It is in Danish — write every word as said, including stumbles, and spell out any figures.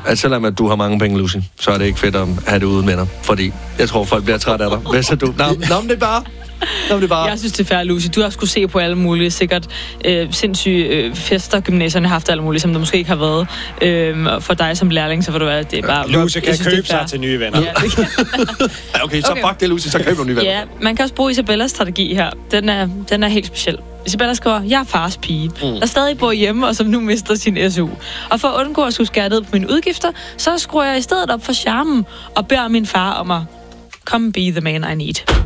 at selvom at du har mange penge, Lucy, så er det ikke fedt at have det uden venner. Fordi jeg tror, folk bliver træt af dig. Hvad så du? Nå, nå, men det er bare... Nå, det er bare... Jeg synes, det er fair, Lucy. Du har skulle se på alle mulige, sikkert øh, sindssyge øh, fester, gymnasierne har haft alle mulige, som der måske ikke har været. Øh, for dig som lærling, så vil du være, det er bare... Lucy kan synes, købe sig til nye venner. Ja, det kan. okay, så okay. Bak det, Lucy, så køb nogle nye venner. Ja, man kan også bruge Isabellas strategi her. Den er, den er helt speciel. Isabella skriver, jeg er fars pige, mm. der stadig bor hjemme, og som nu mister sin S U. Og for at undgå at skulle skære ned på mine udgifter, så skruer jeg i stedet op for charmen og beder min far om at come be the man I need.